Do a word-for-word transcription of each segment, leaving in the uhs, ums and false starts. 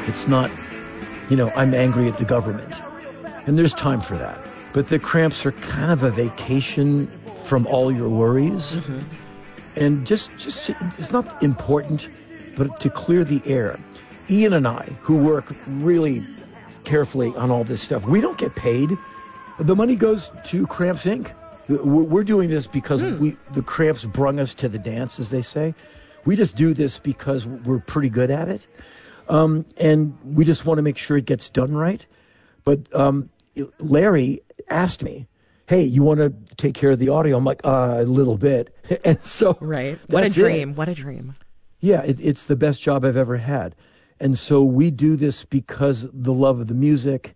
It's not, you know, I'm angry at the government. And there's time for that. But the cramps are kind of a vacation from all your worries. Mm-hmm. And just, just, it's not important, but to clear the air. Ian and I, who work really carefully on all this stuff, we don't get paid. The money goes to Cramps Incorporated. We're doing this because mm. we the Cramps brung us to the dance, as they say. We just do this because we're pretty good at it. Um, and we just want to make sure it gets done right. But um, Larry asked me, hey, you want to take care of the audio? I'm like, uh, a little bit. And so right. What a dream. It. What a dream. Yeah, it, it's the best job I've ever had. And so we do this because the love of the music,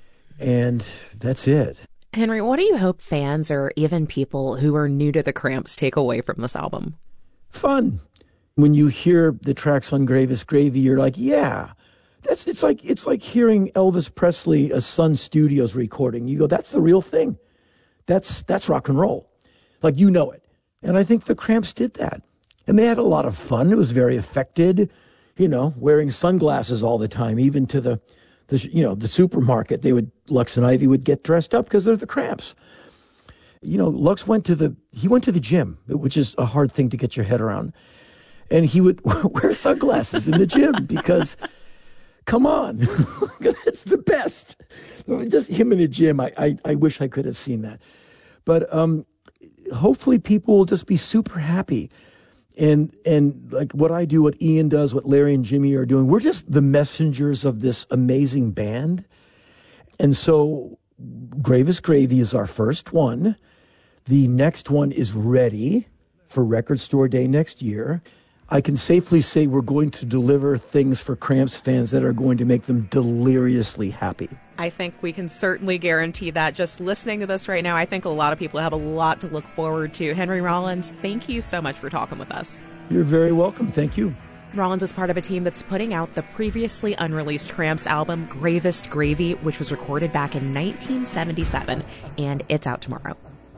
and that's it. Henry, what do you hope fans or even people who are new to the Cramps take away from this album? Fun. When you hear the tracks on Gravis Gravy, you're like, yeah, that's it's like it's like hearing Elvis Presley, a Sun Studios recording. You go, that's the real thing. That's that's rock and roll. Like, you know it. And I think the Cramps did that. And they had a lot of fun. It was very affected, you know, wearing sunglasses all the time, even to the The, you know, the supermarket. They would, Lux and Ivy would get dressed up because they're the Cramps. You know, Lux went to the, he went to the gym, which is a hard thing to get your head around. And he would wear sunglasses in the gym because, come on, that's the best. Just him in the gym, I, I, I wish I could have seen that. But um, hopefully people will just be super happy. And and like what I do, what Ian does, what Larry and Jimmy are doing, we're just the messengers of this amazing band. And so Gravis Gravy is our first one. The next one is ready for Record Store Day next year. I can safely say we're going to deliver things for Cramps fans that are going to make them deliriously happy. I think we can certainly guarantee that. Just listening to this right now, I think a lot of people have a lot to look forward to. Henry Rollins, thank you so much for talking with us. You're very welcome. Thank you. Rollins is part of a team that's putting out the previously unreleased Cramps album, Gravest Gravy, which was recorded back in nineteen seventy-seven, and it's out tomorrow.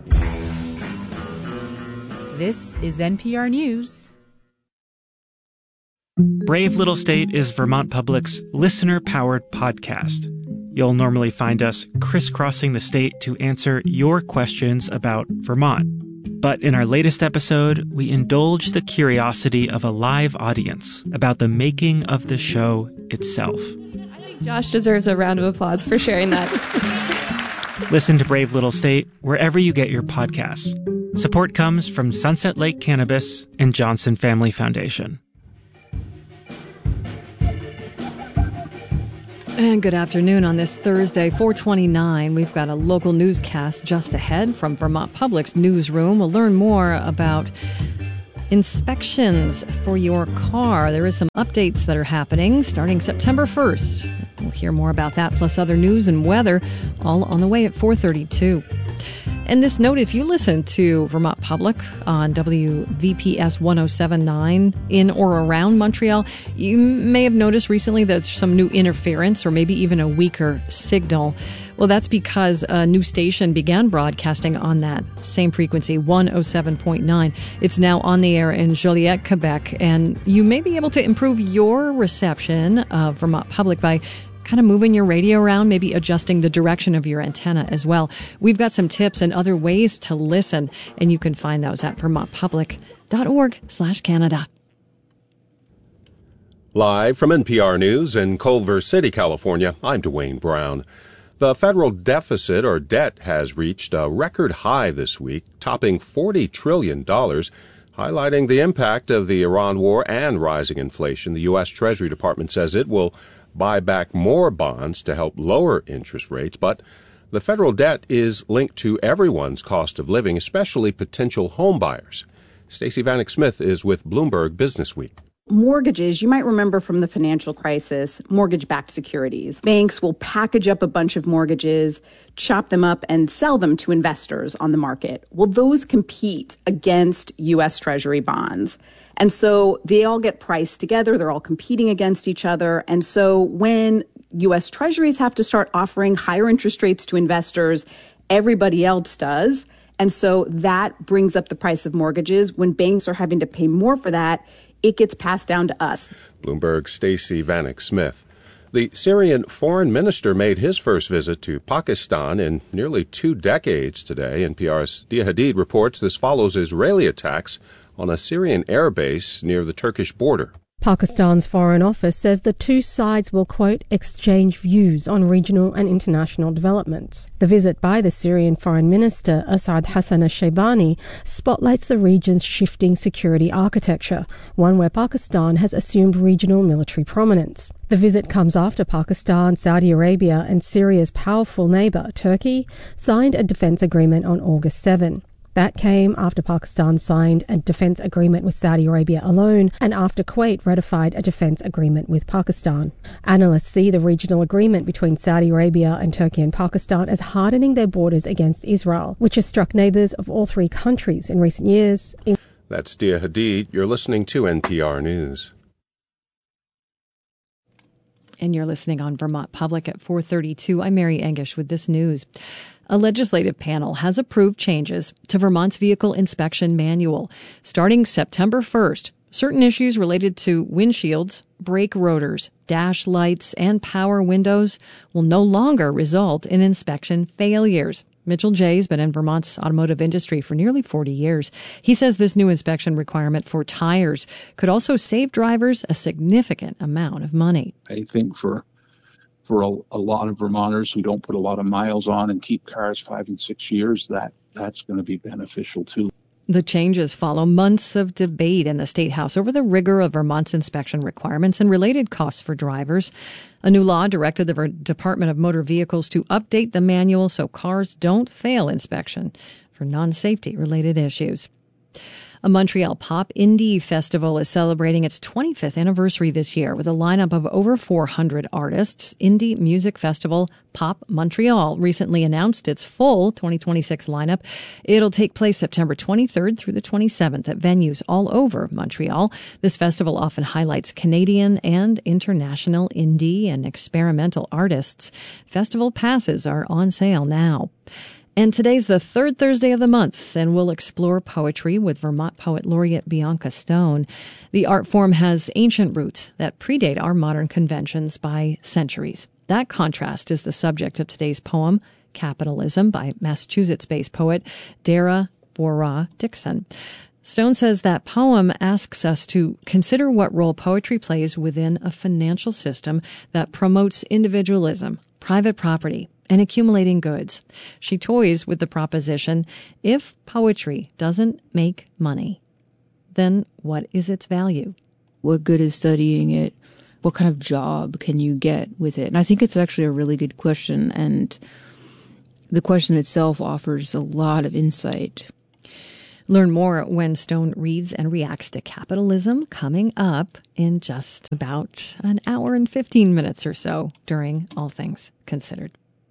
This is N P R News. Brave Little State is Vermont Public's listener-powered podcast. You'll normally find us crisscrossing the state to answer your questions about Vermont. But in our latest episode, we indulge the curiosity of a live audience about the making of the show itself. I think Josh deserves a round of applause for sharing that. Listen to Brave Little State wherever you get your podcasts. Support comes from Sunset Lake Cannabis and Johnson Family Foundation. And good afternoon on this Thursday, four twenty-nine. We've got a local newscast just ahead from Vermont Public's newsroom. We'll learn more about inspections for your car. There is some updates that are happening starting September first. We'll hear more about that, plus other news and weather, all on the way at four thirty-two. And this note, if you listen to Vermont Public on W V P S one oh seven point nine in or around Montreal, you may have noticed recently that there's some new interference or maybe even a weaker signal. Well, that's because a new station began broadcasting on that same frequency, one oh seven point nine. It's now on the air in Joliette, Quebec, and you may be able to improve your reception of Vermont Public by kind of moving your radio around, maybe adjusting the direction of your antenna as well. We've got some tips and other ways to listen, and you can find those at vermontpublic.org slash Canada. Live from N P R News in Culver City, California, I'm Dwayne Brown. The federal deficit or debt has reached a record high this week, topping forty trillion dollars, highlighting the impact of the Iran war and rising inflation. The U S Treasury Department says it will buy back more bonds to help lower interest rates, but the federal debt is linked to everyone's cost of living, especially potential home buyers. Stacey Vanek Smith is with Bloomberg Businessweek. Mortgages, you might remember from the financial crisis, mortgage-backed securities. Banks will package up a bunch of mortgages, chop them up, and sell them to investors on the market. Well, those compete against U S Treasury bonds. And so they all get priced together. They're all competing against each other. And so when U S Treasuries have to start offering higher interest rates to investors, everybody else does. And so that brings up the price of mortgages. When banks are having to pay more for that, it gets passed down to us. Bloomberg's Stacey Vanek Smith. The Syrian foreign minister made his first visit to Pakistan in nearly two decades today. N P R's Dia Hadid reports this follows Israeli attacks on a Syrian air base near the Turkish border. Pakistan's Foreign Office says the two sides will, quote, exchange views on regional and international developments. The visit by the Syrian Foreign Minister, Asad Hassan al-Shaybani, spotlights the region's shifting security architecture, one where Pakistan has assumed regional military prominence. The visit comes after Pakistan, Saudi Arabia and Syria's powerful neighbour, Turkey, signed a defence agreement on August seventh. That came after Pakistan signed a defence agreement with Saudi Arabia alone and after Kuwait ratified a defence agreement with Pakistan. Analysts see the regional agreement between Saudi Arabia and Turkey and Pakistan as hardening their borders against Israel, which has struck neighbours of all three countries in recent years. That's Dia Hadid. You're listening to N P R News. And you're listening on Vermont Public at four thirty-two. I'm Mary Engish with this news. A legislative panel has approved changes to Vermont's Vehicle Inspection Manual. Starting September first, certain issues related to windshields, brake rotors, dash lights, and power windows will no longer result in inspection failures. Mitchell Jay has been in Vermont's automotive industry for nearly forty years. He says this new inspection requirement for tires could also save drivers a significant amount of money. I think for for a, a lot of Vermonters who don't put a lot of miles on and keep cars five and six years, that that's going to be beneficial too. The changes follow months of debate in the State House over the rigor of Vermont's inspection requirements and related costs for drivers. A new law directed the Department of Motor Vehicles to update the manual so cars don't fail inspection for non-safety related issues. A Montreal pop indie festival is celebrating its twenty-fifth anniversary this year with a lineup of over four hundred artists. Indie music festival Pop Montreal recently announced its full twenty twenty-six lineup. It'll take place September twenty-third through the twenty-seventh at venues all over Montreal. This festival often highlights Canadian and international indie and experimental artists. Festival passes are on sale now. And today's the third Thursday of the month, and we'll explore poetry with Vermont Poet Laureate Bianca Stone. The art form has ancient roots that predate our modern conventions by centuries. That contrast is the subject of today's poem, Capitalism, by Massachusetts-based poet Dara Bora Dixon. Stone says that poem asks us to consider what role poetry plays within a financial system that promotes individualism, private property, and accumulating goods. She toys with the proposition, if poetry doesn't make money, then what is its value? What good is studying it? What kind of job can you get with it? And I think it's actually a really good question, and the question itself offers a lot of insight. Learn more when Stone reads and reacts to capitalism, coming up in just about an hour and fifteen minutes or so during All Things Considered.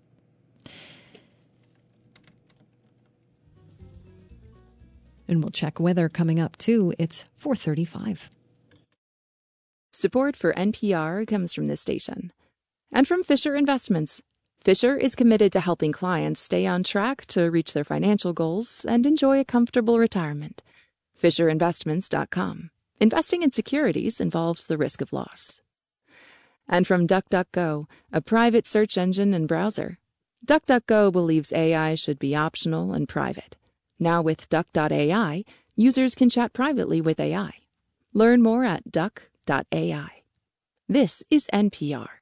And we'll check weather coming up, too. It's four thirty-five. Support for N P R comes from this station and from Fisher Investments. Fisher is committed to helping clients stay on track to reach their financial goals and enjoy a comfortable retirement. Fisher Investments dot com. Investing in securities involves the risk of loss. And from DuckDuckGo, a private search engine and browser. DuckDuckGo believes A I should be optional and private. Now with Duck dot A I, users can chat privately with A I. Learn more at Duck dot A I. This is N P R.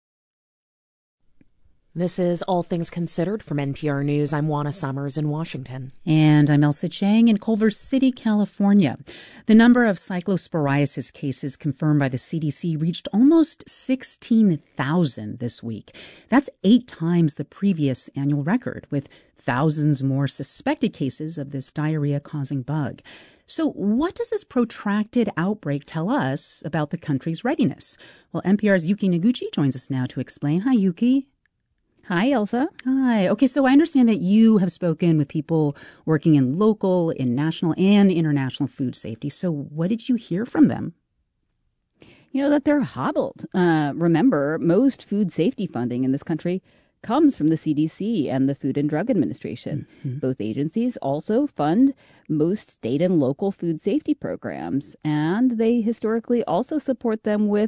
This is All Things Considered from N P R News. I'm Juana Summers in Washington. And I'm Elsa Chang in Culver City, California. The number of cyclosporiasis cases confirmed by the C D C reached almost sixteen thousand this week. That's eight times the previous annual record, with thousands more suspected cases of this diarrhea-causing bug. So what does this protracted outbreak tell us about the country's readiness? Well, N P R's Yuki Noguchi joins us now to explain. Hi, Yuki. Hi, Elsa. Hi. Okay, so I understand that you have spoken with people working in local, in national, and international food safety. So what did you hear from them? You know, that they're hobbled. Uh, remember, most food safety funding in this country comes from the C D C and the Food and Drug Administration. Mm-hmm. Both agencies also fund most state and local food safety programs, and they historically also support them with, you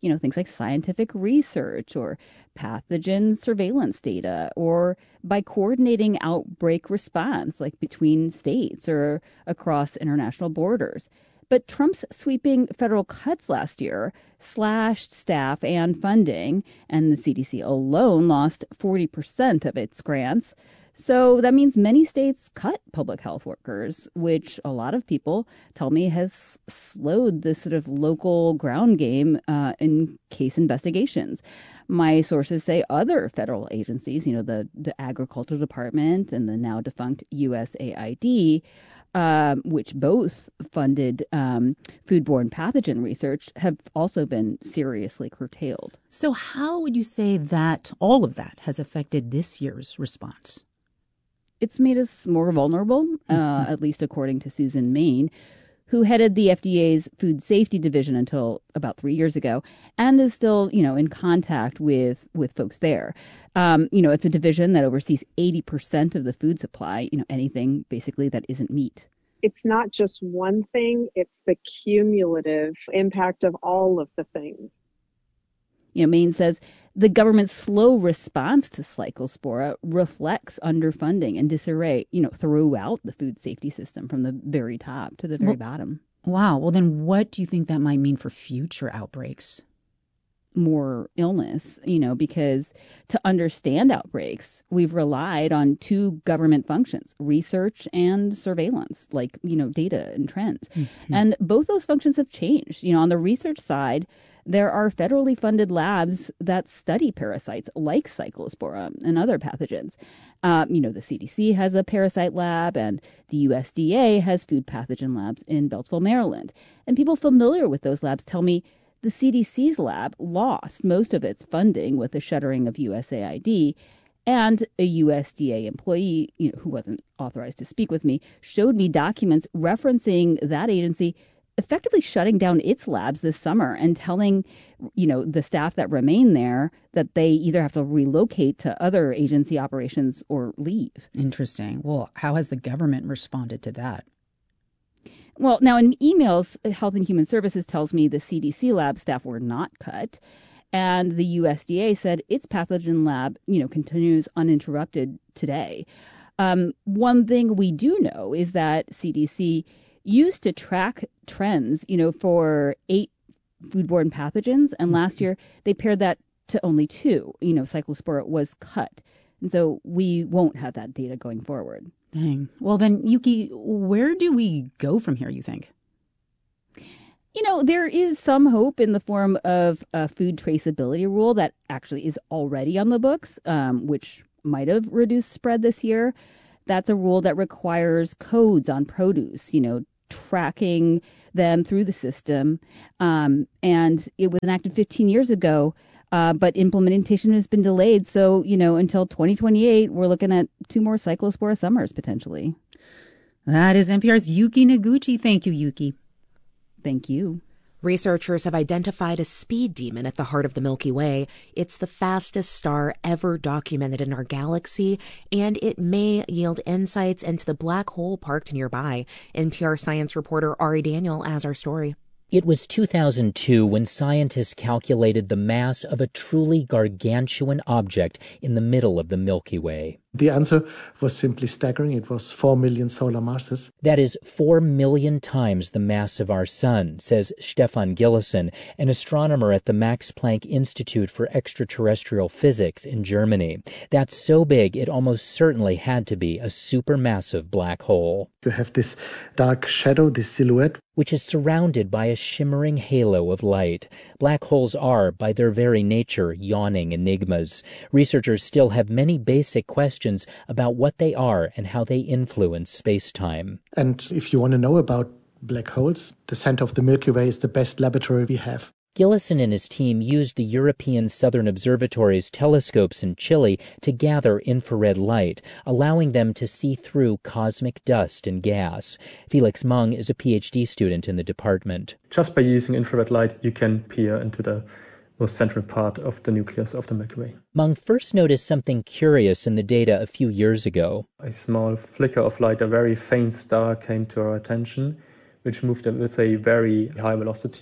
you know, things like scientific research or pathogen surveillance data, or by coordinating outbreak response, like between states or across international borders. But Trump's sweeping federal cuts last year slashed staff and funding, and the C D C alone lost forty percent of its grants. So that means many states cut public health workers, which a lot of people tell me has slowed the sort of local ground game uh, in case investigations. My sources say other federal agencies, you know, the, the Agriculture Department and the now defunct U S A I D, um, which both funded um, foodborne pathogen research, have also been seriously curtailed. So how would you say that all of that has affected this year's response? It's made us more vulnerable, uh, mm-hmm. at least according to Susan Main, who headed the F D A's Food Safety Division until about three years ago, and is still, you know, in contact with with folks there. Um, you know, it's a division that oversees eighty percent of the food supply, you know, anything basically that isn't meat. It's not just one thing, it's the cumulative impact of all of the things. You know, Main says the government's slow response to Cyclospora reflects underfunding and disarray, you know, throughout the food safety system from the very top to the very well, bottom. Wow. Well, then what do you think that might mean for future outbreaks? More illness, you know, because to understand outbreaks, we've relied on two government functions, research and surveillance, like, you know, data and trends. Mm-hmm. And both those functions have changed. You know, on the research side, there are federally funded labs that study parasites like Cyclospora and other pathogens. Um, you know, the C D C has a parasite lab, and the U S D A has food pathogen labs in Beltsville, Maryland. And people familiar with those labs tell me the C D C's lab lost most of its funding with the shuttering of U S A I D. And a U S D A employee, you know, who wasn't authorized to speak with me, showed me documents referencing that agency effectively shutting down its labs this summer and telling, you know, the staff that remain there that they either have to relocate to other agency operations or leave. Interesting. Well, how has the government responded to that? Well, now in emails, Health and Human Services tells me the C D C lab staff were not cut. And the U S D A said its pathogen lab, you know, continues uninterrupted today. Um, one thing we do know is that C D C used to track trends, you know, for eight foodborne pathogens. And last year they pared that to only two. You know, Cyclospora was cut. And so we won't have that data going forward. Dang. Well, then, Yuki, where do we go from here, you think? You know, there is some hope in the form of a food traceability rule that actually is already on the books, um, which might have reduced spread this year. That's a rule that requires codes on produce, you know, tracking them through the system. Um, and it was enacted fifteen years ago, uh, but implementation has been delayed. So, you know, until twenty twenty-eight, we're looking at two more Cyclospora summers potentially. That is N P R's Yuki Noguchi. Thank you, Yuki. Thank you. Researchers have identified a speed demon at the heart of the Milky Way. It's the fastest star ever documented in our galaxy, and it may yield insights into the black hole parked nearby. N P R science reporter Ari Daniel has our story. It was two thousand two when scientists calculated the mass of a truly gargantuan object in the middle of the Milky Way. The answer was simply staggering. It was four million solar masses. That is four million times the mass of our sun, says Stefan Gillessen, an astronomer at the Max Planck Institute for Extraterrestrial Physics in Germany. That's so big it almost certainly had to be a supermassive black hole. You have this dark shadow, this silhouette, which is surrounded by a shimmering halo of light. Black holes are, by their very nature, yawning enigmas. Researchers still have many basic questions about what they are and how they influence space-time. And if you want to know about black holes, the center of the Milky Way is the best laboratory we have. Gillessen and his team used the European Southern Observatory's telescopes in Chile to gather infrared light, allowing them to see through cosmic dust and gas. Felix Mung is a P H D student in the department. Just by using infrared light, you can peer into the most central part of the nucleus of the Milky Way. Mung first noticed something curious in the data a few years ago. A small flicker of light, a very faint star, came to our attention, which moved with a very high velocity.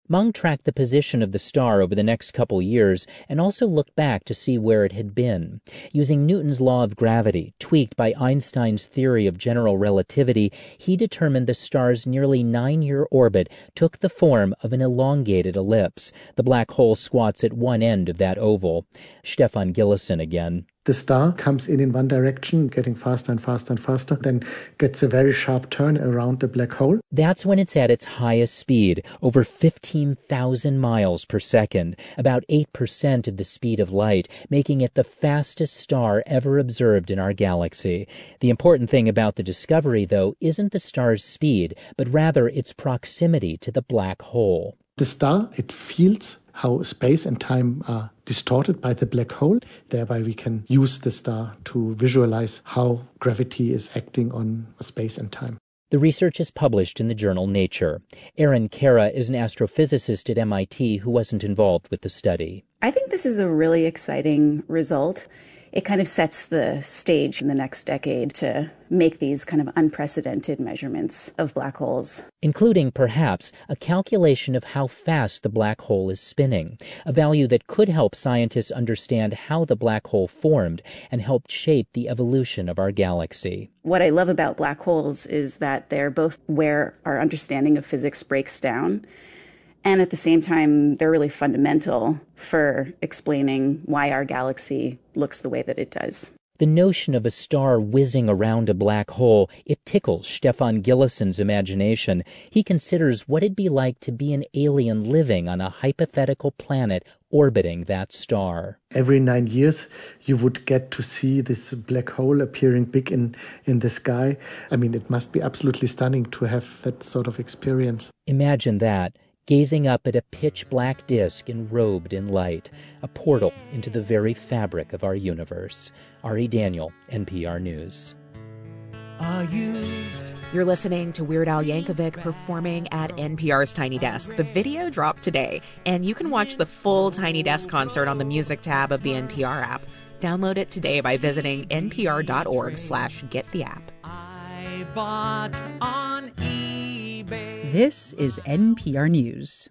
Meng tracked the position of the star over the next couple years and also looked back to see where it had been. Using Newton's law of gravity, tweaked by Einstein's theory of general relativity, he determined the star's nearly nine-year orbit took the form of an elongated ellipse. The black hole squats at one end of that oval. Stefan Gillison again. The star comes in in one direction, getting faster and faster and faster, then gets a very sharp turn around the black hole. That's when it's at its highest speed, over fifteen thousand miles per second, about eight percent of the speed of light, making it the fastest star ever observed in our galaxy. The important thing about the discovery, though, isn't the star's speed, but rather its proximity to the black hole. The star, it feels how space and time are distorted by the black hole. Thereby we can use the star to visualize how gravity is acting on space and time. The research is published in the journal Nature. Erin Kara is an astrophysicist at M I T who wasn't involved with the study. I think this is a really exciting result. It kind of sets the stage in the next decade to make these kind of unprecedented measurements of black holes. Including, perhaps, a calculation of how fast the black hole is spinning, a value that could help scientists understand how the black hole formed and helped shape the evolution of our galaxy. What I love about black holes is that they're both where our understanding of physics breaks down, and at the same time, they're really fundamental for explaining why our galaxy looks the way that it does. The notion of a star whizzing around a black hole, it tickles Stefan Gillison's imagination. He considers what it'd be like to be an alien living on a hypothetical planet orbiting that star. Every nine years, you would get to see this black hole appearing big in, in the sky. I mean, it must be absolutely stunning to have that sort of experience. Imagine that. Gazing up at a pitch-black disk enrobed in light, a portal into the very fabric of our universe. Ari Daniel, N P R News. You're listening to Weird Al Yankovic performing at N P R's Tiny Desk. The video dropped today, and you can watch the full Tiny Desk concert on the music tab of the N P R app. Download it today by visiting npr.org slash get the app. I bought on This is N P R News.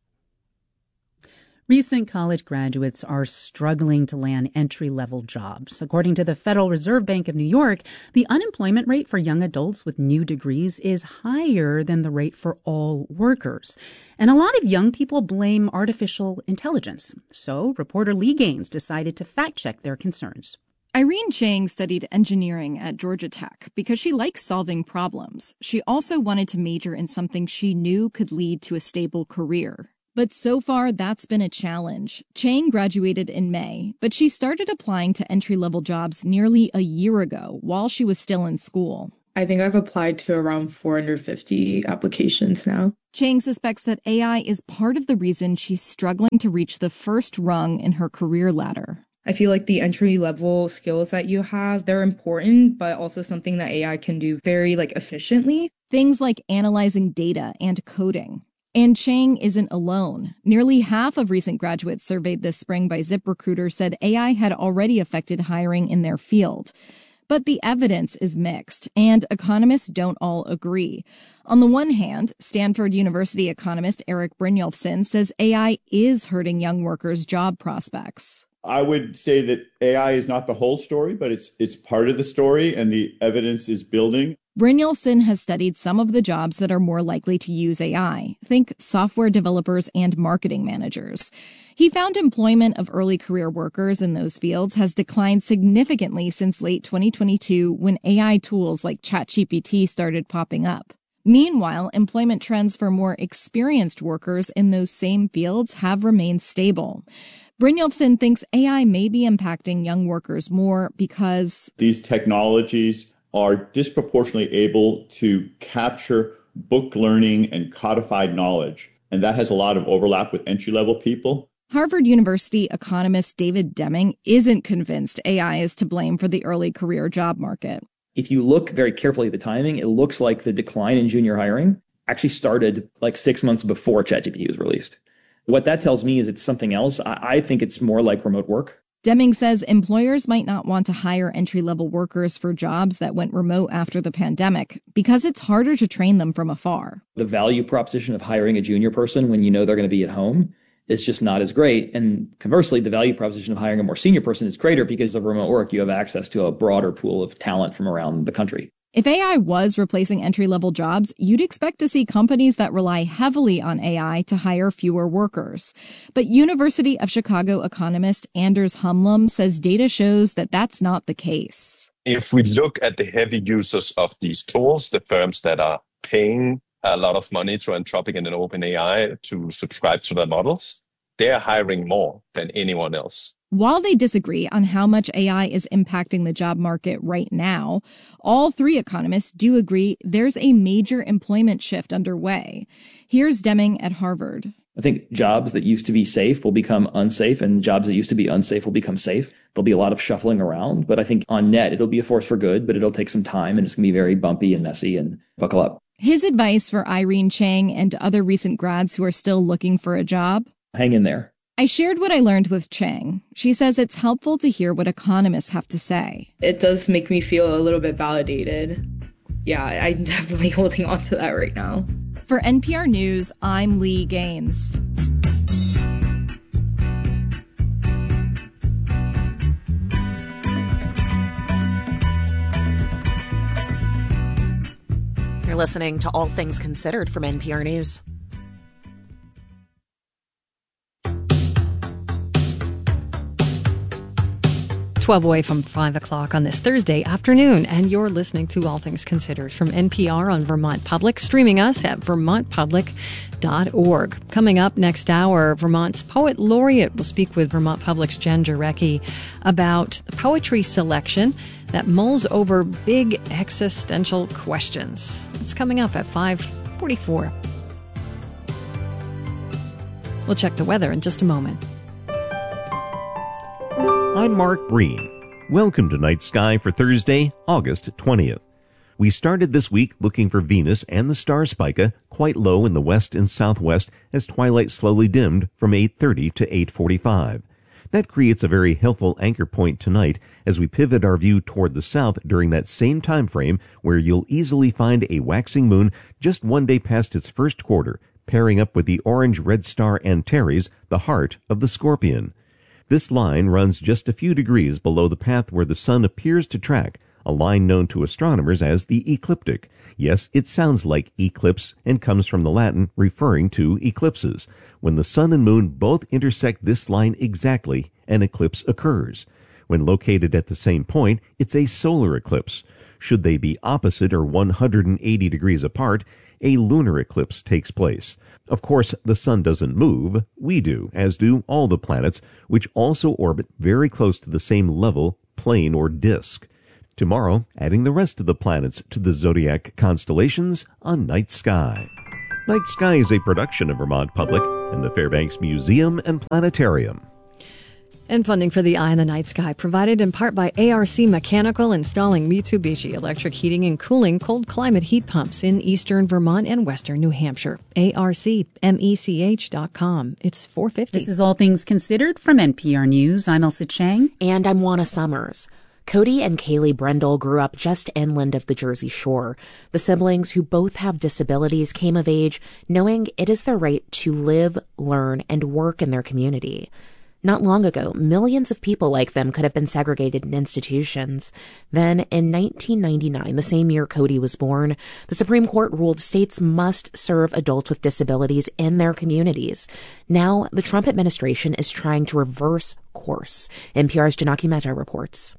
Recent college graduates are struggling to land entry-level jobs. According to the Federal Reserve Bank of New York, the unemployment rate for young adults with new degrees is higher than the rate for all workers. And a lot of young people blame artificial intelligence. So reporter Lee Gaines decided to fact-check their concerns. Irene Chang studied engineering at Georgia Tech because she likes solving problems. She also wanted to major in something she knew could lead to a stable career. But so far, that's been a challenge. Chang graduated in May, but she started applying to entry-level jobs nearly a year ago while she was still in school. I think I've applied to around four hundred fifty applications now. Chang suspects that A I is part of the reason she's struggling to reach the first rung in her career ladder. I feel like the entry-level skills that you have, they're important, but also something that A I can do very, like, efficiently. Things like analyzing data and coding. And Chang isn't alone. Nearly half of recent graduates surveyed this spring by ZipRecruiter said A I had already affected hiring in their field. But the evidence is mixed, and economists don't all agree. On the one hand, Stanford University economist Eric Brynjolfsson says A I is hurting young workers' job prospects. I would say that A I is not the whole story, but it's it's part of the story, and the evidence is building. Brynjolfsson has studied some of the jobs that are more likely to use A I. Think software developers and marketing managers. He found employment of early career workers in those fields has declined significantly since late twenty twenty-two when A I tools like ChatGPT started popping up. Meanwhile, employment trends for more experienced workers in those same fields have remained stable. Brynjolfsson thinks A I may be impacting young workers more because these technologies are disproportionately able to capture book learning and codified knowledge, and that has a lot of overlap with entry-level people. Harvard University economist David Deming isn't convinced A I is to blame for the early career job market. If you look very carefully at the timing, it looks like the decline in junior hiring actually started like six months before ChatGPT was released. What that tells me is it's something else. I, I think it's more like remote work. Deming says employers might not want to hire entry-level workers for jobs that went remote after the pandemic because it's harder to train them from afar. The value proposition of hiring a junior person when you know they're going to be at home is just not as great. And conversely, the value proposition of hiring a more senior person is greater because of remote work. You have access to a broader pool of talent from around the country. If A I was replacing entry-level jobs, you'd expect to see companies that rely heavily on A I to hire fewer workers. But University of Chicago economist Anders Humlum says data shows that that's not the case. If we look at the heavy users of these tools, the firms that are paying a lot of money to Anthropic and OpenAI to subscribe to their models, they're hiring more than anyone else. While they disagree on how much A I is impacting the job market right now, all three economists do agree there's a major employment shift underway. Here's Deming at Harvard. I think jobs that used to be safe will become unsafe, and jobs that used to be unsafe will become safe. There'll be a lot of shuffling around, but I think on net, it'll be a force for good, but it'll take some time, and it's going to be very bumpy and messy, and buckle up. His advice for Irene Chang and other recent grads who are still looking for a job? Hang in there. I shared what I learned with Chang. She says it's helpful to hear what economists have to say. It does make me feel a little bit validated. Yeah, I'm definitely holding on to that right now. For N P R News, I'm Lee Gaines. You're listening to All Things Considered from N P R News. twelve away from five o'clock on this Thursday afternoon, and you're listening to All Things Considered from N P R on Vermont Public, streaming us at vermont public dot org. Coming up next hour, Vermont's Poet Laureate will speak with Vermont Public's Jen Jarecki about the poetry selection that mulls over big existential questions. It's coming up at five forty-four. We'll check the weather in just a moment. I'm Mark Breen. Welcome to Night Sky for Thursday, August twentieth. We started this week looking for Venus and the star Spica quite low in the west and southwest as twilight slowly dimmed from eight thirty to eight forty-five. That creates a very helpful anchor point tonight as we pivot our view toward the south during that same time frame where you'll easily find a waxing moon just one day past its first quarter, pairing up with the orange-red star Antares, the heart of the Scorpion. This line runs just a few degrees below the path where the sun appears to track, a line known to astronomers as the ecliptic. Yes, it sounds like eclipse and comes from the Latin referring to eclipses. When the sun and moon both intersect this line exactly, an eclipse occurs. When located at the same point, it's a solar eclipse. Should they be opposite or one hundred eighty degrees apart, a lunar eclipse takes place. Of course, the sun doesn't move. We do, as do all the planets, which also orbit very close to the same level, plane, or disk. Tomorrow, adding the rest of the planets to the zodiac constellations on Night Sky. Night Sky is a production of Vermont Public and the Fairbanks Museum and Planetarium. And funding for the Eye in the Night Sky provided in part by A R C Mechanical, installing Mitsubishi Electric Heating and Cooling cold climate heat pumps in eastern Vermont and western New Hampshire. A R C mech dot com. It's four fifty. This is All Things Considered from N P R News. I'm Elsa Chang. And I'm Juana Summers. Cody and Kaylee Brendel grew up just inland of the Jersey Shore. The siblings, who both have disabilities, came of age knowing it is their right to live, learn, and work in their community. Not long ago, millions of people like them could have been segregated in institutions. Then, in nineteen ninety-nine, the same year Cody was born, the Supreme Court ruled states must serve adults with disabilities in their communities. Now, the Trump administration is trying to reverse course. N P R's Janaki Mehta reports.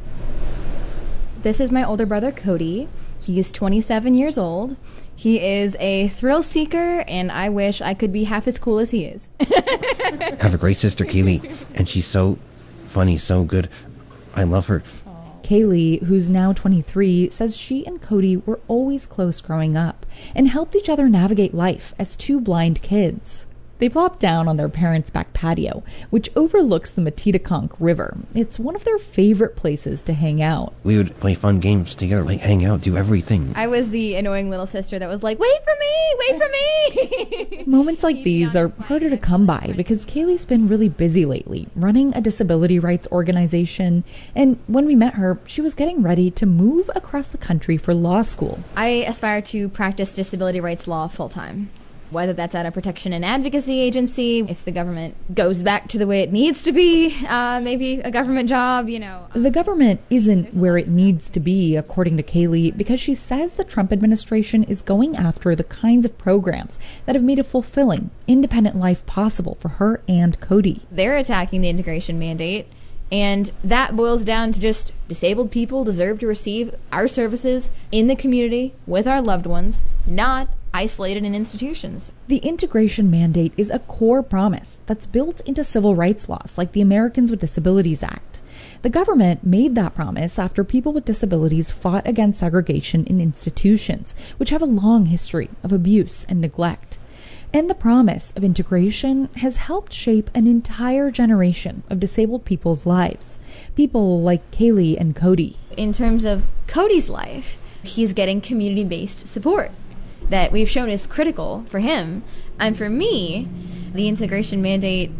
This is my older brother, Cody. He's twenty-seven years old. He is a thrill seeker, and I wish I could be half as cool as he is. I have a great sister, Kaylee, and she's so funny, so good. I love her. Kaylee, who's now twenty-three, says she and Cody were always close growing up and helped each other navigate life as two blind kids. They plop down on their parents' back patio, which overlooks the Matitakunk River. It's one of their favorite places to hang out. We would play fun games together, like hang out, do everything. I was the annoying little sister that was like, wait for me, wait for me. Moments like these are harder to come by because Kaylee's been really busy lately, running a disability rights organization. And when we met her, she was getting ready to move across the country for law school. I aspire to practice disability rights law full-time. Whether that's at a protection and advocacy agency, if the government goes back to the way it needs to be, uh, maybe a government job, you know. The government isn't where it needs to be, according to Kaylee, because she says the Trump administration is going after the kinds of programs that have made a fulfilling, independent life possible for her and Cody. They're attacking the integration mandate, and that boils down to just disabled people deserve to receive our services in the community with our loved ones, not isolated in institutions. The integration mandate is a core promise that's built into civil rights laws like the Americans with Disabilities Act. The government made that promise after people with disabilities fought against segregation in institutions, which have a long history of abuse and neglect. And the promise of integration has helped shape an entire generation of disabled people's lives. People like Kaylee and Cody. In terms of Cody's life, he's getting community-based support that we've shown is critical for him. And for me, the integration mandate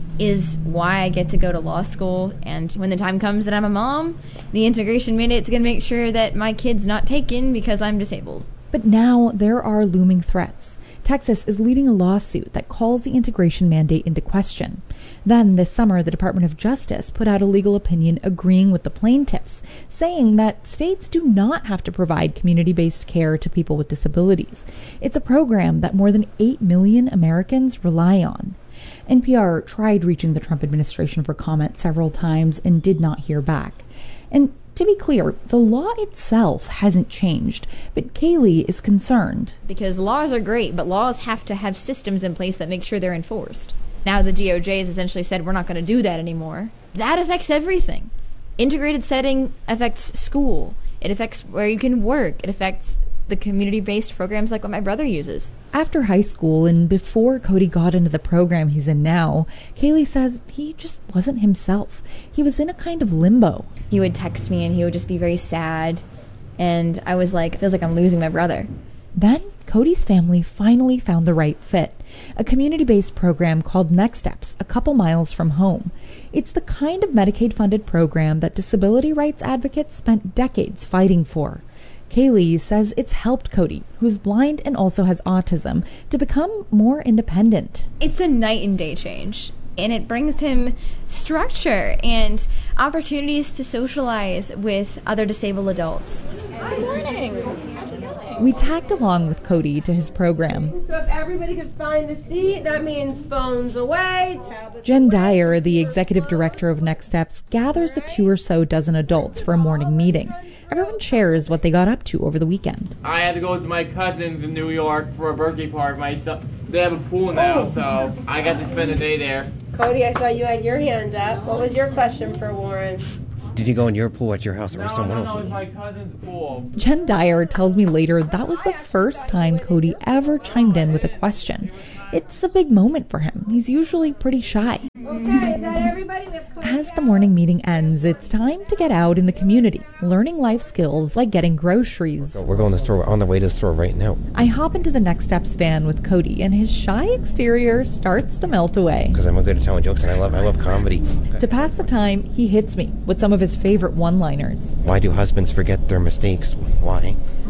is why I get to go to law school. And when the time comes that I'm a mom, the integration mandate's going to make sure that my kid's not taken because I'm disabled. But now there are looming threats. Texas is leading a lawsuit that calls the integration mandate into question. Then, this summer, the Department of Justice put out a legal opinion agreeing with the plaintiffs, saying that states do not have to provide community-based care to people with disabilities. It's a program that more than eight million Americans rely on. N P R tried reaching the Trump administration for comment several times and did not hear back. And to be clear, the law itself hasn't changed, but Kaylee is concerned. Because laws are great, but laws have to have systems in place that make sure they're enforced. Now the D O J has essentially said we're not going to do that anymore. That affects everything. Integrated setting affects school. It affects where you can work. It affects the community-based programs like what my brother uses. After high school and before Cody got into the program he's in now, Kaylee says he just wasn't himself. He was in a kind of limbo. He would text me and he would just be very sad. And I was like, it feels like I'm losing my brother. Then Cody's family finally found the right fit, a community-based program called Next Steps, a couple miles from home. It's the kind of Medicaid-funded program that disability rights advocates spent decades fighting for. Kaylee says it's helped Cody, who's blind and also has autism, to become more independent. It's a night and day change, and it brings him structure and opportunities to socialize with other disabled adults. Good morning. We tagged along with Cody to his program. So if everybody could find a seat, that means phones away, tablets Jen away. Dyer, the executive director of Next Steps, gathers a two or so dozen adults for a morning meeting. Everyone shares what they got up to over the weekend. I had to go with my cousins in New York for a birthday party. My son, they have a pool now, Oh. so I got to spend a day there. Cody, I saw you had your hand up. What was your question for Warren? Did you go in your pool at your house or No, someone no, no, else's? it's my cousin's pool. Jen Dyer tells me later that was the first time Cody ever chimed in with a question. It's a big moment for him. He's usually pretty shy. Okay, is that everybody? We have Cody As the morning meeting ends, it's time to get out in the community, learning life skills like getting groceries. We're going to the store. We're on the way to the store right now. I hop into the Next Steps van with Cody, and his shy exterior starts to melt away. Because I'm good at telling jokes and I love I love comedy. To pass the time, he hits me with some of his favorite one-liners. Why do husbands forget their mistakes? Why?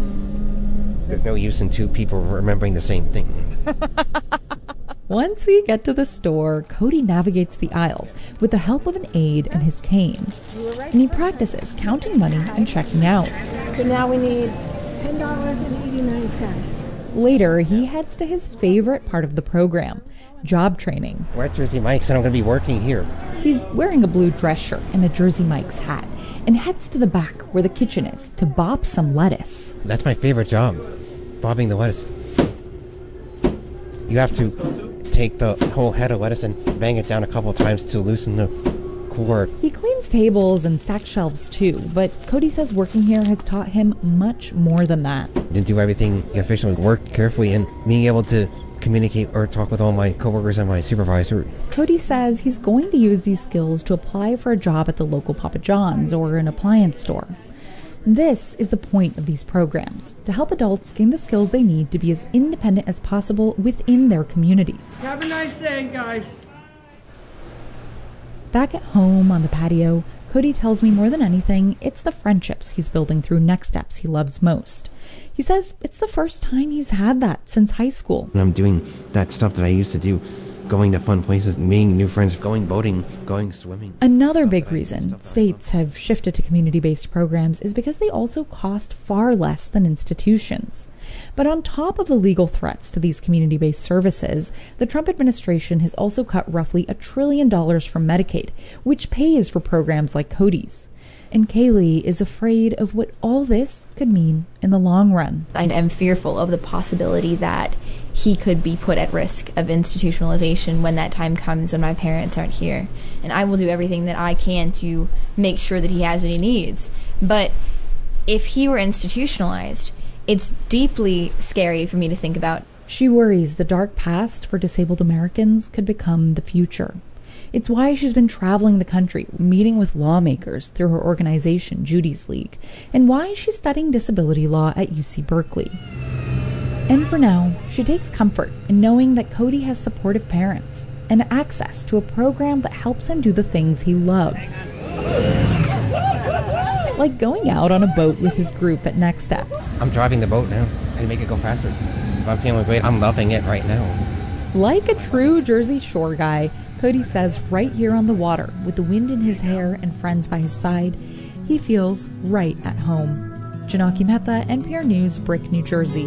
There's no use in two people remembering the same thing. Once we get to the store, Cody navigates the aisles with the help of an aide and his cane. And he practices counting money and checking out. So now we need ten dollars and eighty-nine cents. Later, he heads to his favorite part of the program, job training. We're at Jersey Mike's and I'm going to be working here. He's wearing a blue dress shirt and a Jersey Mike's hat and heads to the back where the kitchen is to bop some lettuce. That's my favorite job, bobbing the lettuce. You have to take the whole head of lettuce and bang it down a couple of times to loosen the cord. He cleans tables and stacks shelves too, but Cody says working here has taught him much more than that. Didn't do everything efficiently, worked carefully, and being able to communicate or talk with all my coworkers and my supervisor. Cody says he's going to use these skills to apply for a job at the local Papa John's or an appliance store. This is the point of these programs, to help adults gain the skills they need to be as independent as possible within their communities. Have a nice day, guys. Back at home on the patio, Cody tells me more than anything, it's the friendships he's building through Next Steps he loves most. He says it's the first time he's had that since high school. I'm doing that stuff that I used to do, going to fun places, meeting new friends, going boating, going swimming. Another big reason states have shifted to community-based programs is because they also cost far less than institutions. But on top of the legal threats to these community-based services, the Trump administration has also cut roughly a trillion dollars from Medicaid, which pays for programs like Cody's. And Kaylee is afraid of what all this could mean in the long run. I am fearful of the possibility that he could be put at risk of institutionalization when that time comes when my parents aren't here. And I will do everything that I can to make sure that he has what he needs. But if he were institutionalized, it's deeply scary for me to think about. She worries the dark past for disabled Americans could become the future. It's why she's been traveling the country, meeting with lawmakers through her organization, Judy's League, and why she's studying disability law at U C Berkeley. And for now, she takes comfort in knowing that Cody has supportive parents and access to a program that helps him do the things he loves. Like going out on a boat with his group at Next Steps. I'm driving the boat now. I can make it go faster. I'm feeling great. I'm loving it right now. Like a true Jersey Shore guy, Cody says right here on the water, with the wind in his hair and friends by his side, he feels right at home. Janaki Mehta, N P R News, Brick, New Jersey.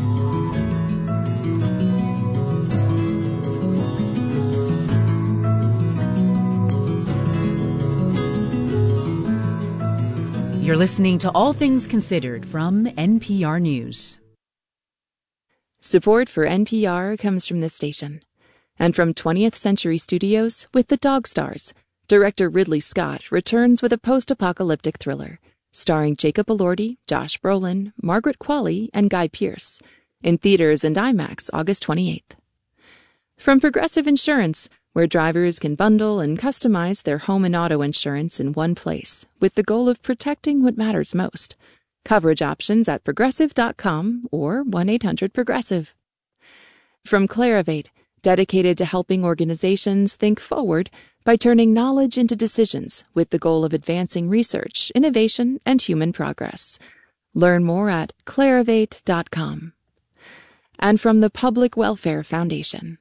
You're listening to All Things Considered from N P R News. Support for N P R comes from this station and from twentieth Century Studios with The Dog Stars. Director Ridley Scott returns with a post-apocalyptic thriller starring Jacob Elordi, Josh Brolin, Margaret Qualley, and Guy Pearce in theaters and IMAX August twenty-eighth. From Progressive Insurance, where drivers can bundle and customize their home and auto insurance in one place with the goal of protecting what matters most. Coverage options at progressive dot com or one eight hundred progressive. From Clarivate, dedicated to helping organizations think forward by turning knowledge into decisions with the goal of advancing research, innovation, and human progress. Learn more at clarivate dot com. And from the Public Welfare Foundation.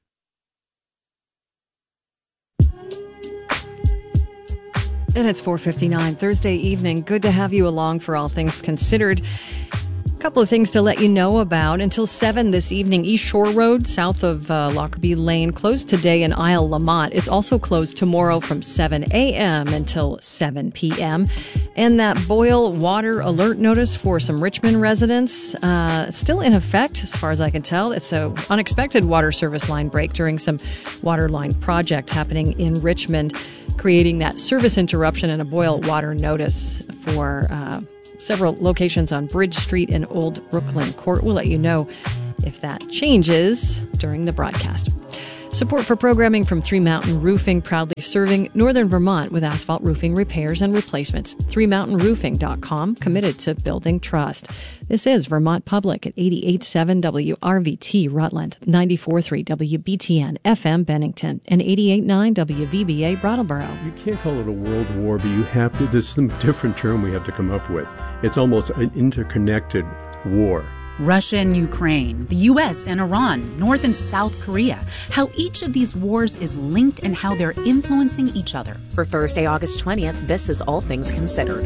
And it's four fifty-nine, Thursday evening. Good to have you along for All Things Considered. A couple of things to let you know about. Until seven this evening, East Shore Road, south of uh, Lockerbie Lane, closed today in Isle Lamont. It's also closed tomorrow from seven a.m. until seven p.m. And that boil water alert notice for some Richmond residents, uh, still in effect, as far as I can tell. It's an unexpected water service line break during some water line project happening in Richmond, creating that service interruption and a boil water notice for uh, several locations on Bridge Street and Old Brooklyn Court. We'll let you know if that changes during the broadcast. Support for programming from Three Mountain Roofing, proudly serving Northern Vermont with asphalt roofing repairs and replacements. three mountain roofing dot com, committed to building trust. This is Vermont Public at eighty-eight point seven W R V T Rutland, ninety-four point three W B T N F M Bennington, and eighty-eight point nine W V B A Brattleboro. You can't call it a world war, but you have to, there's some different term we have to come up with. It's almost an interconnected war. Russia and Ukraine, the U S and Iran, North and South Korea, how each of these wars is linked and how they're influencing each other. For Thursday, August twentieth, this is All Things Considered.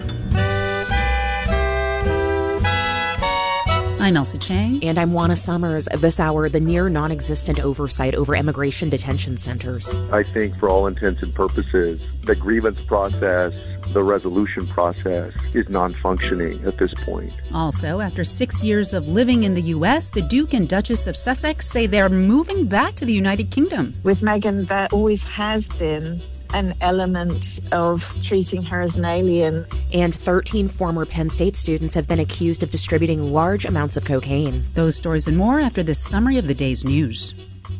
I'm Elsa Chang. And I'm Juana Summers. This hour, the near non-existent oversight over immigration detention centers. I think for all intents and purposes, the grievance process, the resolution process is non-functioning at this point. Also, after six years of living in the U S, the Duke and Duchess of Sussex say they're moving back to the United Kingdom. With Meghan, there always has been an element of treating her as an alien. And thirteen former Penn State students have been accused of distributing large amounts of cocaine. Those stories and more after this summary of the day's news.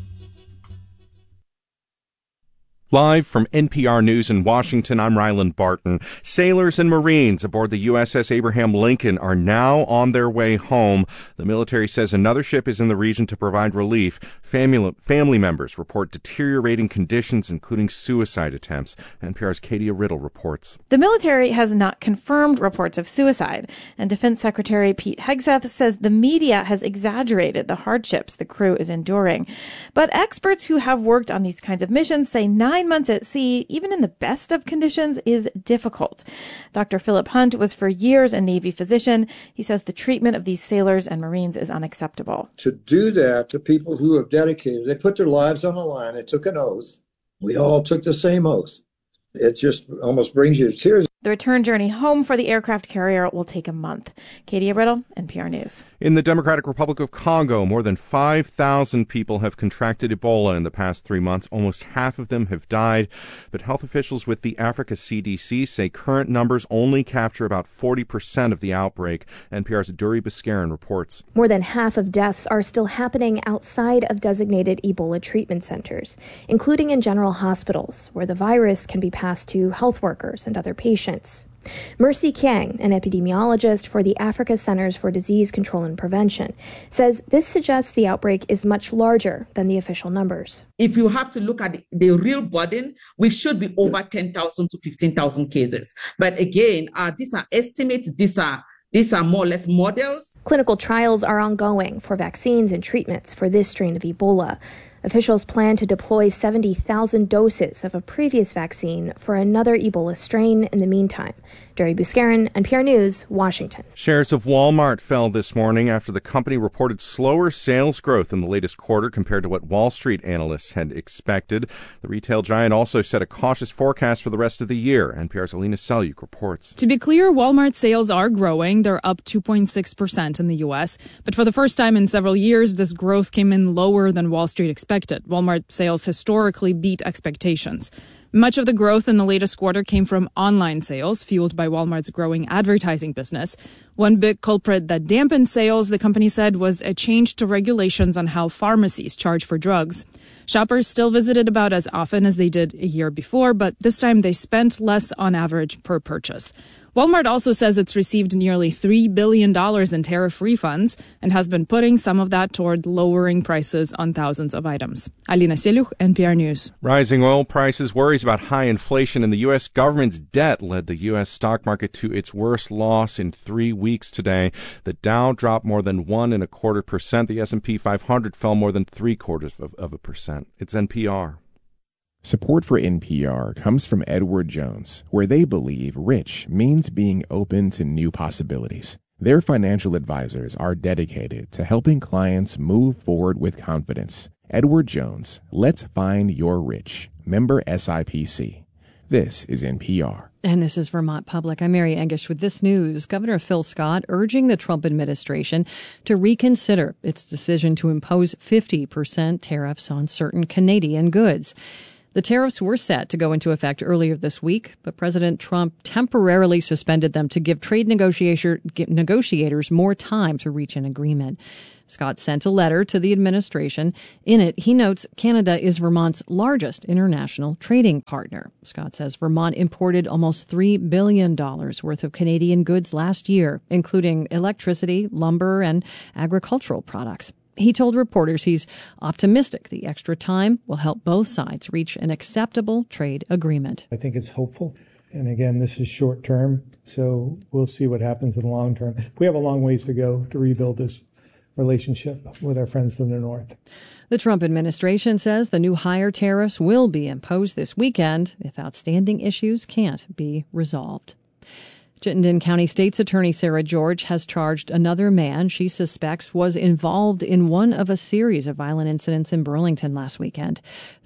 Live from N P R News in Washington, I'm Ryland Barton. Sailors and Marines aboard the U S S Abraham Lincoln are now on their way home. The military says another ship is in the region to provide relief. Family, family members report deteriorating conditions, including suicide attempts. N P R's Katie Riddle reports. The military has not confirmed reports of suicide, and Defense Secretary Pete Hegseth says the media has exaggerated the hardships the crew is enduring. But experts who have worked on these kinds of missions say nine months at sea, even in the best of conditions, is difficult. Doctor Philip Hunt was for years a Navy physician. He says the treatment of these sailors and Marines is unacceptable. To do that to people who have dedicated, they put their lives on the line, they took an oath. We all took the same oath. It just almost brings you to tears. The return journey home for the aircraft carrier will take a month. Katie Riddle, N P R News. In the Democratic Republic of Congo, more than five thousand people have contracted Ebola in the past three months. Almost half of them have died. But health officials with the Africa C D C say current numbers only capture about forty percent of the outbreak. N P R's Duri Biscarin reports. More than half of deaths are still happening outside of designated Ebola treatment centers, including in general hospitals, where the virus can be passed to health workers and other patients. Mercy Kiang, an epidemiologist for the Africa Centers for Disease Control and Prevention, says this suggests the outbreak is much larger than the official numbers. If you have to look at the real burden, we should be over ten thousand to fifteen thousand cases. But again, uh, these are estimates, these are These are more or less models. Clinical trials are ongoing for vaccines and treatments for this strain of Ebola. Officials plan to deploy seventy thousand doses of a previous vaccine for another Ebola strain in the meantime. Duri Biscarin, N P R News, Washington. Shares of Walmart fell this morning after the company reported slower sales growth in the latest quarter compared to what Wall Street analysts had expected. The retail giant also set a cautious forecast for the rest of the year. N P R's Alina Selyuk reports. To be clear, Walmart sales are growing. They're up two point six percent in the U S. But for the first time in several years, this growth came in lower than Wall Street expected. Walmart sales historically beat expectations. Much of the growth in the latest quarter came from online sales, fueled by Walmart's growing advertising business. One big culprit that dampened sales, the company said, was a change to regulations on how pharmacies charge for drugs. Shoppers still visited about as often as they did a year before, but this time they spent less on average per purchase. Walmart also says it's received nearly three billion dollars in tariff refunds and has been putting some of that toward lowering prices on thousands of items. Alina Selyuk, N P R News. Rising oil prices, worries about high inflation, and the U S government's debt led the U S stock market to its worst loss in three weeks today. The Dow dropped more than one and a quarter percent. The S and P five hundred fell more than three quarters of, of a percent. It's N P R. Support for N P R comes from Edward Jones, where they believe rich means being open to new possibilities. Their financial advisors are dedicated to helping clients move forward with confidence. Edward Jones, let's find your rich. Member S I P C. This is N P R. And this is Vermont Public. I'm Mary Engish with this news. Governor Phil Scott urging the Trump administration to reconsider its decision to impose fifty percent tariffs on certain Canadian goods. The tariffs were set to go into effect earlier this week, but President Trump temporarily suspended them to give trade negotiator, negotiators more time to reach an agreement. Scott sent a letter to the administration. In it, he notes Canada is Vermont's largest international trading partner. Scott says Vermont imported almost three billion dollars worth of Canadian goods last year, including electricity, lumber, and agricultural products. He told reporters he's optimistic the extra time will help both sides reach an acceptable trade agreement. I think it's hopeful. And again, this is short term, so we'll see what happens in the long term. We have a long ways to go to rebuild this relationship with our friends in the north. The Trump administration says the new higher tariffs will be imposed this weekend if outstanding issues can't be resolved. Chittenden County State's Attorney Sarah George has charged another man she suspects was involved in one of a series of violent incidents in Burlington last weekend.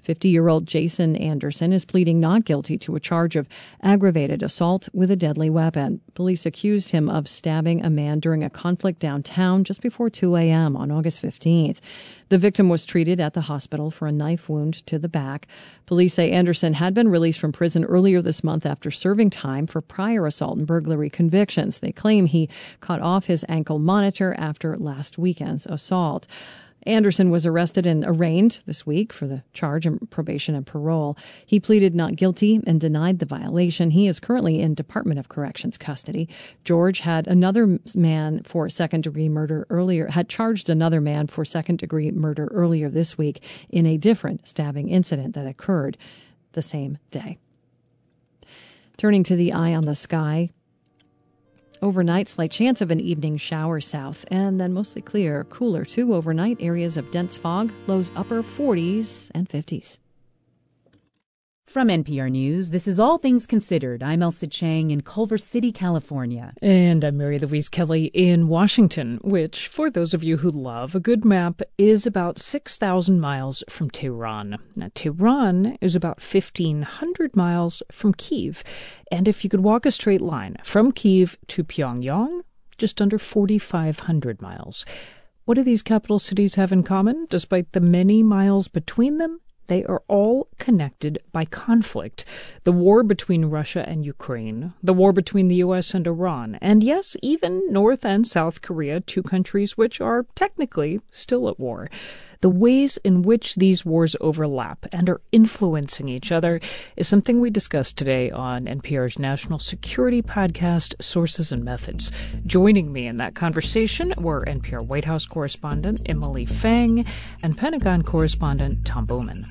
fifty-year-old Jason Anderson is pleading not guilty to a charge of aggravated assault with a deadly weapon. Police accused him of stabbing a man during a conflict downtown just before two a.m. on August fifteenth. The victim was treated at the hospital for a knife wound to the back. Police say Anderson had been released from prison earlier this month after serving time for prior assault and burglary convictions. They claim he cut off his ankle monitor after last weekend's assault. Anderson was arrested and arraigned this week for the charge of probation and parole. He pleaded not guilty and denied the violation. He is currently in Department of Corrections custody. George had another man for second-degree murder earlier, had charged another man for second-degree murder earlier this week in a different stabbing incident that occurred the same day. Turning to the eye on the sky. Overnight, slight chance of an evening shower south, and then mostly clear. Cooler, too, overnight. Areas of dense fog, lows upper forties and fifties. From N P R News, this is All Things Considered. I'm Elsa Chang in Culver City, California. And I'm Mary Louise Kelly in Washington, which, for those of you who love a good map, is about six thousand miles from Tehran. Now, Tehran is about fifteen hundred miles from Kyiv. And if you could walk a straight line from Kyiv to Pyongyang, just under forty-five hundred miles. What do these capital cities have in common? Despite the many miles between them, they are all connected by conflict. The war between Russia and Ukraine, the war between the U S and Iran, and yes, even North and South Korea, two countries which are technically still at war. The ways in which these wars overlap and are influencing each other is something we discussed today on N P R's national security podcast, Sources and Methods. Joining me in that conversation were N P R White House correspondent Emily Feng and Pentagon correspondent Tom Bowman.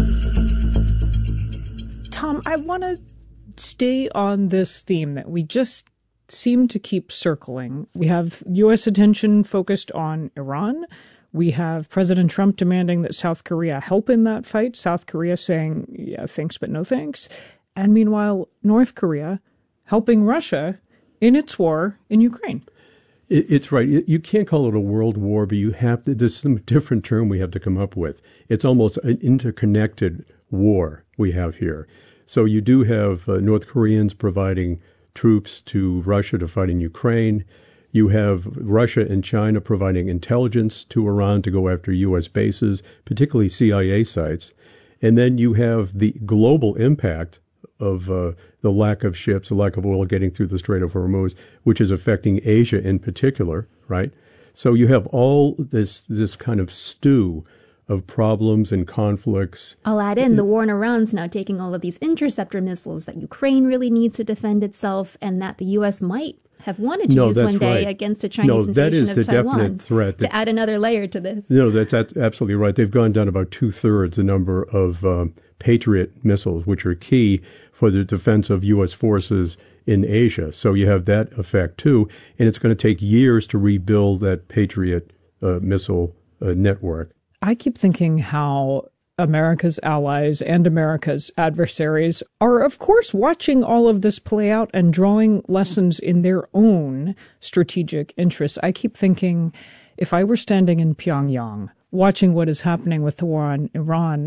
Tom, I want to stay on this theme that we just seem to keep circling. We have U S attention focused on Iran. We have President Trump demanding that South Korea help in that fight. South Korea saying, yeah, thanks, but no thanks. And meanwhile, North Korea helping Russia in its war in Ukraine. It's right. You can't call it a world war, but you have to, there's some different term we have to come up with. It's almost an interconnected war we have here. So you do have uh, North Koreans providing troops to Russia to fight in Ukraine. You have Russia and China providing intelligence to Iran to go after U S bases, particularly C I A sites. And then you have the global impact of uh, the lack of ships, the lack of oil getting through the Strait of Hormuz, which is affecting Asia in particular, right? So you have all this this kind of stew of problems and conflicts. I'll add in the war in Iran's now taking all of these interceptor missiles that Ukraine really needs to defend itself and that the U S might have wanted to no, use one day right. against a Chinese no, invasion that is of the Taiwan. Definite threat that, to add another layer to this. No, that's absolutely right. They've gone down about two-thirds the number of um, Patriot missiles, which are key for the defense of U S forces in Asia. So you have that effect, too. And it's going to take years to rebuild that Patriot uh, missile uh, network. I keep thinking how America's allies and America's adversaries are, of course, watching all of this play out and drawing lessons in their own strategic interests. I keep thinking, if I were standing in Pyongyang, watching what is happening with the war on Iran,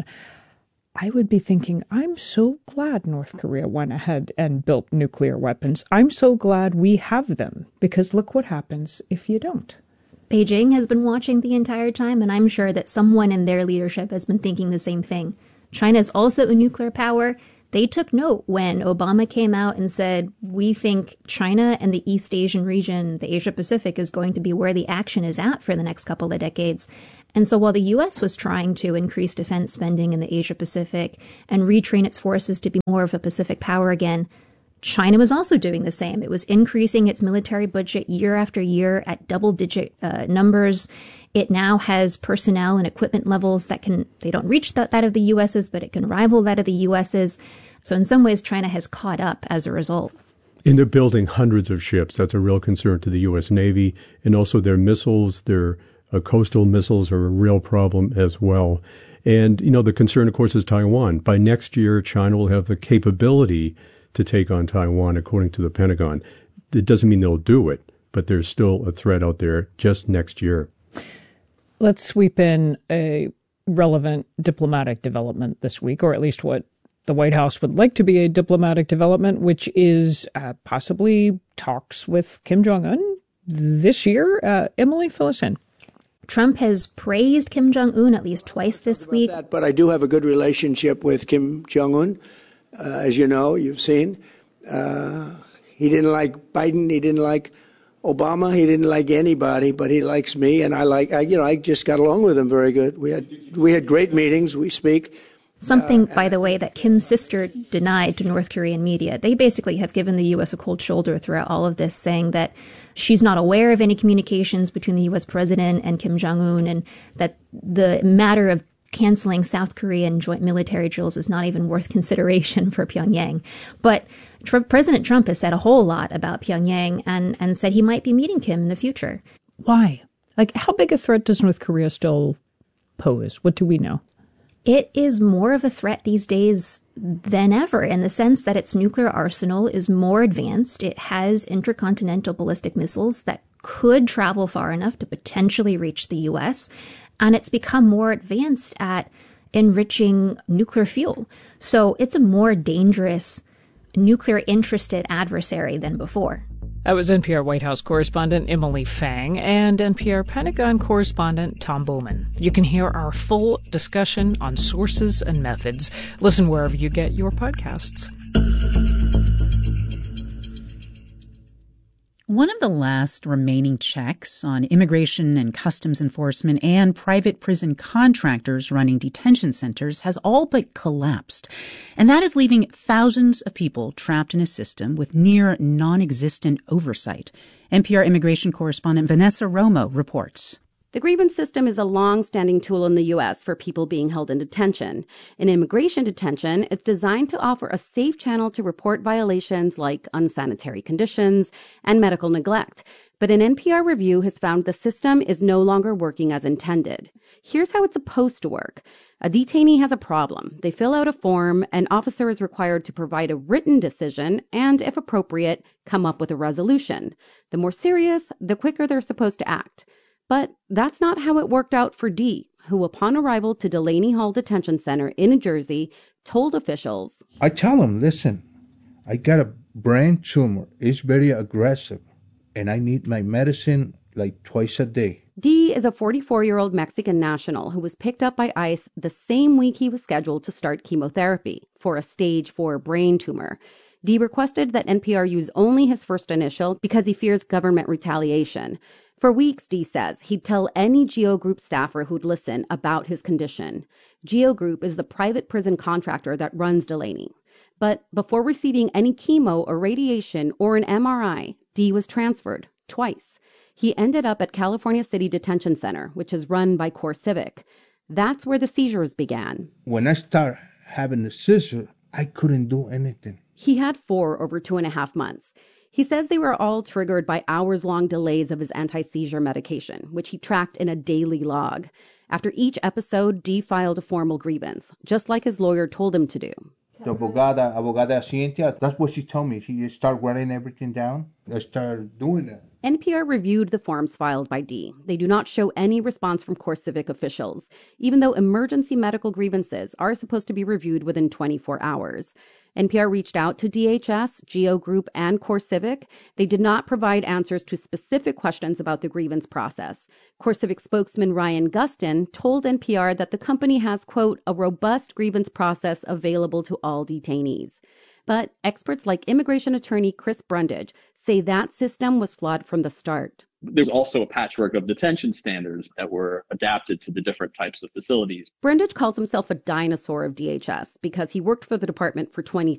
I would be thinking, I'm so glad North Korea went ahead and built nuclear weapons. I'm so glad we have them, because look what happens if you don't. Beijing has been watching the entire time, and I'm sure that someone in their leadership has been thinking the same thing. China is also a nuclear power. They took note when Obama came out and said, we think China and the East Asian region, the Asia Pacific, is going to be where the action is at for the next couple of decades. And so while the U S was trying to increase defense spending in the Asia Pacific and retrain its forces to be more of a Pacific power again, China was also doing the same. It was increasing its military budget year after year at double-digit uh, numbers. It now has personnel and equipment levels that can, they don't reach that, that of the U S's, but it can rival that of the U S's. So in some ways, China has caught up as a result. And they're building hundreds of ships. That's a real concern to the U S Navy. And also their missiles, their uh, coastal missiles are a real problem as well. And, you know, the concern, of course, is Taiwan. By next year, China will have the capability to take on Taiwan, according to the Pentagon. It doesn't mean they'll do it, but there's still a threat out there just next year. Let's sweep in a relevant diplomatic development this week, or at least what the White House would like to be a diplomatic development, which is uh, possibly talks with Kim Jong-un this year. Uh, Emily, fill us in. Trump has praised Kim Jong-un at least twice this week. That, but I do have a good relationship with Kim Jong-un. Uh, as you know, you've seen. Uh, he didn't like Biden. He didn't like Obama. He didn't like anybody, but he likes me, and I like. I, you know, I just got along with him very good. We had we had great meetings. We speak. Something, uh, by the way, that Kim's sister denied to North Korean media. They basically have given the U S a cold shoulder throughout all of this, saying that she's not aware of any communications between the U S president and Kim Jong-un, and that the matter of canceling South Korean joint military drills is not even worth consideration for Pyongyang. But Trump, President Trump has said a whole lot about Pyongyang and, and said he might be meeting Kim in the future. Why? Like, how big a threat does North Korea still pose? What do we know? It is more of a threat these days than ever, in the sense that its nuclear arsenal is more advanced. It has intercontinental ballistic missiles that could travel far enough to potentially reach the U S, and it's become more advanced at enriching nuclear fuel. So it's a more dangerous, nuclear-interested adversary than before. That was N P R White House correspondent Emily Fang and N P R Pentagon correspondent Tom Bowman. You can hear our full discussion on sources and methods. Listen wherever you get your podcasts. One of the last remaining checks on immigration and customs enforcement and private prison contractors running detention centers has all but collapsed. And that is leaving thousands of people trapped in a system with near non-existent oversight. N P R immigration correspondent Vanessa Romo reports. The grievance system is a long-standing tool in the U S for people being held in detention. In immigration detention, it's designed to offer a safe channel to report violations like unsanitary conditions and medical neglect. But an N P R review has found the system is no longer working as intended. Here's how it's supposed to work. A detainee has a problem. They fill out a form. An officer is required to provide a written decision and, if appropriate, come up with a resolution. The more serious, the quicker they're supposed to act. But that's not how it worked out for Dee, who upon arrival to Delaney Hall Detention Center in New Jersey, told officials, I tell them, listen, I got a brain tumor. It's very aggressive, and I need my medicine like twice a day. Dee is a forty-four-year-old Mexican national who was picked up by ICE the same week he was scheduled to start chemotherapy for a stage four brain tumor. Dee requested that N P R use only his first initial because he fears government retaliation. For weeks, Dee says, he'd tell any Geo Group staffer who'd listen about his condition. Geo Group is the private prison contractor that runs Delaney. But before receiving any chemo or radiation or an M R I, Dee was transferred twice. He ended up at California City Detention Center, which is run by CoreCivic. That's where the seizures began. When I started having the seizure, I couldn't do anything. He had four over two and a half months. He says they were all triggered by hours-long delays of his anti-seizure medication, which he tracked in a daily log. After each episode, Dee filed a formal grievance, just like his lawyer told him to do. The abogada, abogada Cynthia, that's what she told me. She started writing everything down. I started doing that. N P R reviewed the forms filed by Dee. They do not show any response from CoreCivic officials, even though emergency medical grievances are supposed to be reviewed within twenty-four hours. N P R reached out to D H S, Geo Group, and CoreCivic. They did not provide answers to specific questions about the grievance process. CoreCivic spokesman Ryan Gustin told N P R that the company has, quote, a robust grievance process available to all detainees. But experts like immigration attorney Chris Brundage say that system was flawed from the start. There's also a patchwork of detention standards that were adapted to the different types of facilities. Brundage calls himself a dinosaur of D H S because he worked for the department for twenty